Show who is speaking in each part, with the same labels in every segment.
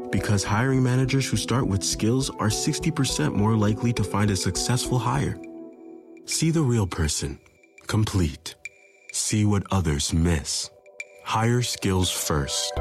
Speaker 1: Because hiring managers who start with skills are 60% more likely to find a successful hire. See the real person. Complete. See what others miss. Hire skills first.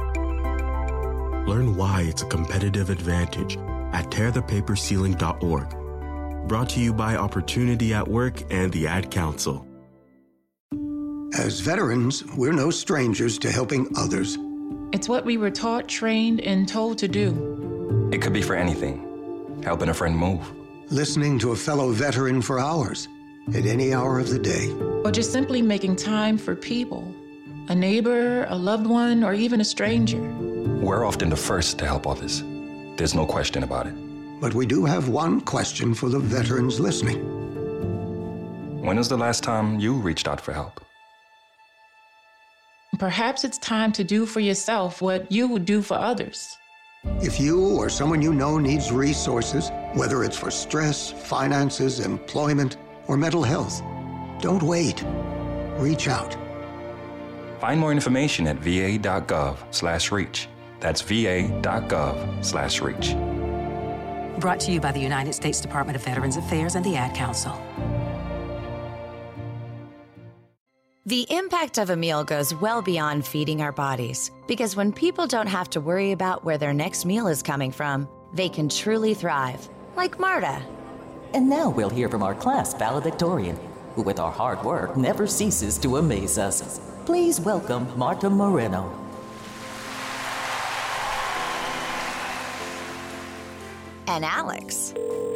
Speaker 1: Learn why it's a competitive advantage at tearthepaperceiling.org. Brought to you by Opportunity at Work and the Ad Council.
Speaker 2: As veterans, we're no strangers to helping others.
Speaker 3: It's what we were taught, trained, and told to do.
Speaker 4: It could be for anything. Helping a friend move.
Speaker 2: Listening to a fellow veteran for hours, at any hour of the day.
Speaker 3: Or just simply making time for people. A neighbor, a loved one, or even a stranger.
Speaker 4: We're often the first to help others. There's no question about it.
Speaker 2: But we do have one question for the veterans listening.
Speaker 4: When was the last time you reached out for help?
Speaker 3: Perhaps it's time to do for yourself what you would do for others.
Speaker 2: If you or someone you know needs resources, whether it's for stress, finances, employment, or mental health, don't wait. Reach out.
Speaker 4: Find more information at va.gov/reach. That's va.gov/reach.
Speaker 5: Brought to you by the United States Department of Veterans Affairs and the Ad Council.
Speaker 6: The impact of a meal goes well beyond feeding our bodies, because when people don't have to worry about where their next meal is coming from, they can truly thrive, like Marta.
Speaker 7: And now we'll hear from our class valedictorian, who with our hard work never ceases to amaze us. Please welcome Marta Moreno.
Speaker 6: And Alex.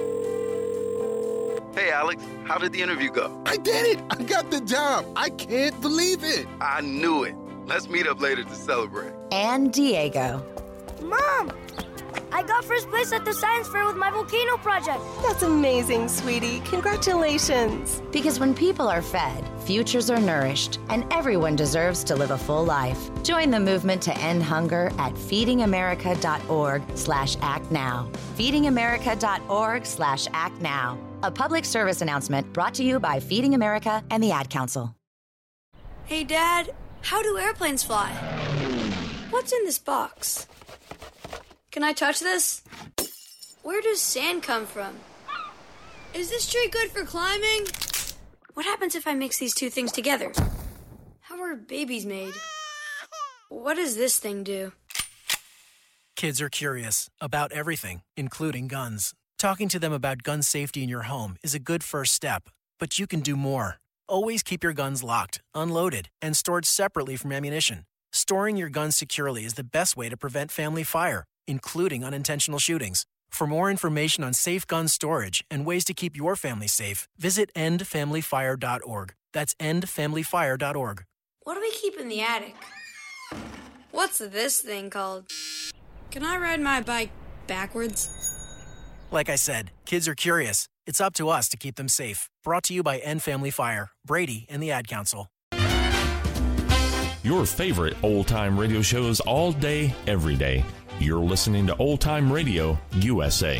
Speaker 8: Hey, Alex, how did the interview go?
Speaker 9: I did it! I got the job! I can't believe it!
Speaker 8: I knew it. Let's meet up later to celebrate.
Speaker 6: And Diego.
Speaker 10: Mom! I got first place at the science fair with my volcano project.
Speaker 11: That's amazing, sweetie. Congratulations.
Speaker 6: Because when people are fed, futures are nourished, and everyone deserves to live a full life. Join the movement to end hunger at feedingamerica.org/actnow. feedingamerica.org/actnow. A public service announcement brought to you by Feeding America and the Ad Council.
Speaker 10: Hey, Dad, how do airplanes fly? What's in this box? Can I touch this? Where does sand come from? Is this tree good for climbing? What happens if I mix these two things together? How are babies made? What does this thing do?
Speaker 12: Kids are curious about everything, including guns. Talking to them about gun safety in your home is a good first step, but you can do more. Always keep your guns locked, unloaded, and stored separately from ammunition. Storing your guns securely is the best way to prevent family fire, including unintentional shootings. For more information on safe gun storage and ways to keep your family safe, visit endfamilyfire.org. That's endfamilyfire.org.
Speaker 10: What do we keep in the attic? What's this thing called? Can I ride my bike backwards?
Speaker 12: Like I said, kids are curious. It's up to us to keep them safe. Brought to you by End Family Fire, Brady, and the Ad Council.
Speaker 13: Your favorite old-time radio shows all day, every day. You're listening to Old Time Radio USA.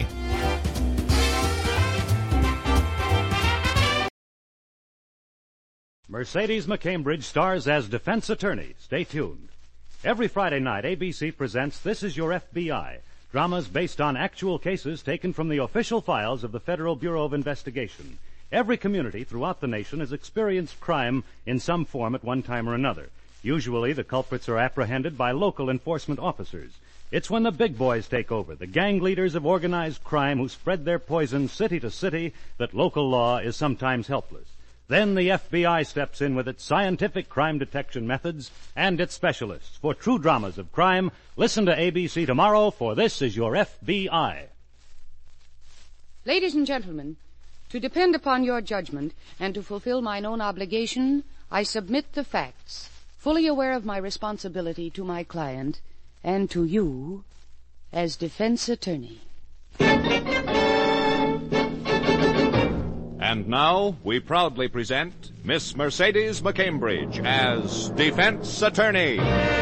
Speaker 14: Mercedes McCambridge stars as defense attorney. Stay tuned. Every Friday night, ABC presents This Is Your FBI, dramas based on actual cases taken from the official files of the Federal Bureau of Investigation. Every community throughout the nation has experienced crime in some form at one time or another. Usually, the culprits are apprehended by local enforcement officers. It's when the big boys take over, the gang leaders of organized crime who spread their poison city to city, that local law is sometimes helpless. Then the FBI steps in with its scientific crime detection methods and its specialists. For true dramas of crime, listen to ABC tomorrow for This Is Your FBI.
Speaker 15: Ladies and gentlemen, to depend upon your judgment and to fulfill mine own obligation, I submit the facts, fully aware of my responsibility to my client and to you as defense attorney.
Speaker 16: And now, we proudly present Miss Mercedes McCambridge as defense attorney.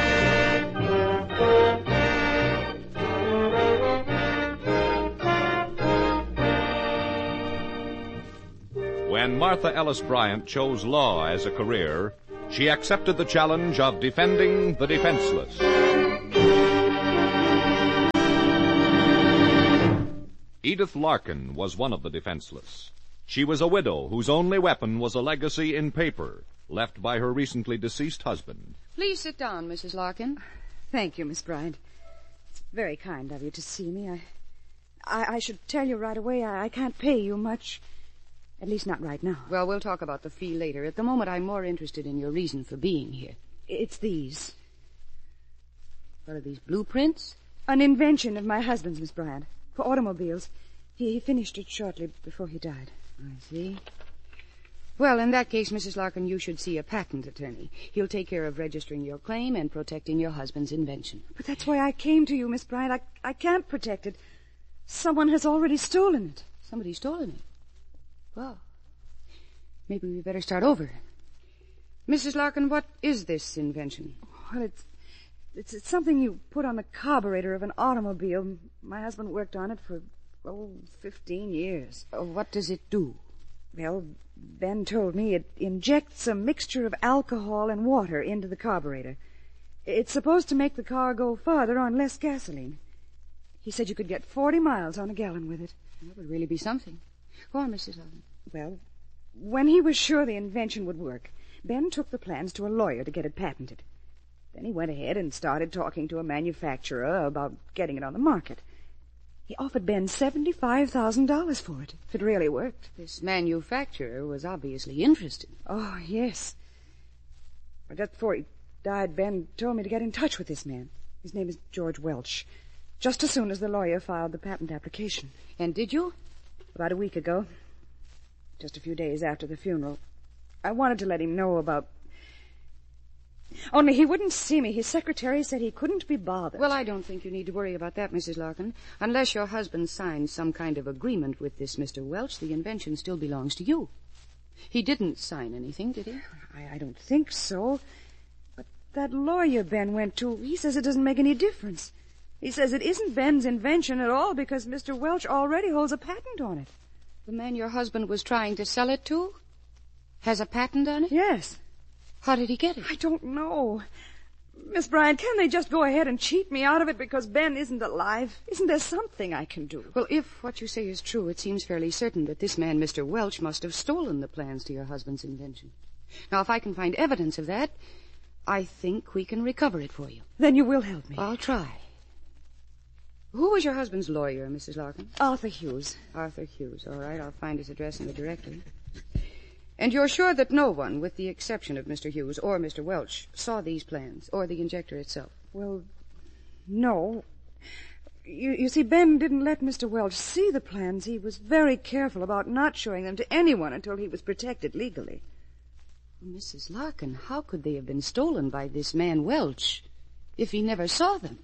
Speaker 16: When Martha Ellis Bryant chose law as a career, she accepted the challenge of defending the defenseless. Edith Larkin was one of the defenseless. She was a widow whose only weapon was a legacy in paper left by her recently deceased husband.
Speaker 15: Please sit down, Mrs. Larkin.
Speaker 17: Thank you, Miss Bryant. It's very kind of you to see me. I should tell you right away I can't pay you much. At least not right now.
Speaker 15: Well, we'll talk about the fee later. At the moment, I'm more interested in your reason for being here.
Speaker 17: It's these.
Speaker 15: What are these, blueprints?
Speaker 17: An invention of my husband's, Miss Bryant, for automobiles. He finished it shortly before he died.
Speaker 15: I see. Well, in that case, Mrs. Larkin, you should see a patent attorney. He'll take care of registering your claim and protecting your husband's invention.
Speaker 17: But that's why I came to you, Miss Bryant. I can't protect it. Someone has already stolen it.
Speaker 15: Somebody's stolen it? Well, maybe we better start over. Mrs. Larkin, what is this invention?
Speaker 17: Well, it's something you put on the carburetor of an automobile. My husband worked on it for, 15 years.
Speaker 15: What does it do?
Speaker 17: Well, Ben told me it injects a mixture of alcohol and water into the carburetor. It's supposed to make the car go farther on less gasoline. He said you could get 40 miles on a gallon with it.
Speaker 15: That would really be something. Go on, Mrs. Larkin.
Speaker 17: Well, when he was sure the invention would work, Ben took the plans to a lawyer to get it patented. Then he went ahead and started talking to a manufacturer about getting it on the market. He offered Ben $75,000 for it, if it really worked.
Speaker 15: This manufacturer was obviously interested.
Speaker 17: Oh, yes. But just before he died, Ben told me to get in touch with this man. His name is George Welch. Just as soon as the lawyer filed the patent application.
Speaker 15: And did you?
Speaker 17: About a week ago. Just a few days after the funeral. I wanted to let him know about... Only he wouldn't see me. His secretary said he couldn't be bothered.
Speaker 15: Well, I don't think you need to worry about that, Mrs. Larkin. Unless your husband signed some kind of agreement with this Mr. Welch, the invention still belongs to you. He didn't sign anything, did he?
Speaker 17: I don't think so. But that lawyer Ben went to, he says it doesn't make any difference. He says it isn't Ben's invention at all because Mr. Welch already holds a patent on it.
Speaker 15: The man your husband was trying to sell it to has a patent on it?
Speaker 17: Yes.
Speaker 15: How did he get it?
Speaker 17: I don't know. Miss Bryant, can they just go ahead and cheat me out of it because Ben isn't alive? Isn't there something I can do?
Speaker 15: Well, if what you say is true, it seems fairly certain that this man, Mr. Welch, must have stolen the plans to your husband's invention. Now, if I can find evidence of that, I think we can recover it for you.
Speaker 17: Then you will help me.
Speaker 15: I'll try. Who was your husband's lawyer, Mrs. Larkin?
Speaker 17: Arthur Hughes.
Speaker 15: Arthur Hughes. All right, I'll find his address in the directory. And you're sure that no one, with the exception of Mr. Hughes or Mr. Welch, saw these plans, or the injector itself?
Speaker 17: Well, no. You see, Ben didn't let Mr. Welch see the plans. He was very careful about not showing them to anyone until he was protected legally.
Speaker 15: Mrs. Larkin, how could they have been stolen by this man Welch if he never saw them?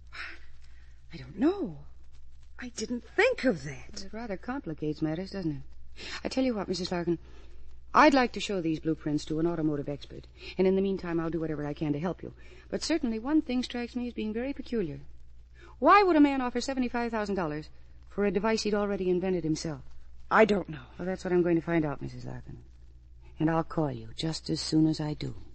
Speaker 17: I don't know. I didn't think of that.
Speaker 15: It rather complicates matters, doesn't it? I tell you what, Mrs. Larkin, I'd like to show these blueprints to an automotive expert, and in the meantime I'll do whatever I can to help you. But certainly one thing strikes me as being very peculiar. Why would a man offer $75,000 for a device he'd already invented himself?
Speaker 17: I don't know.
Speaker 15: Well, that's what I'm going to find out, Mrs. Larkin. And I'll call you just as soon as I do.